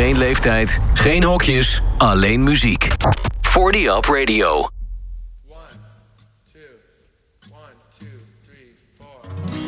Geen leeftijd, geen hokjes, alleen muziek. 40 Up Radio. 1, 2, 1, 2, 3,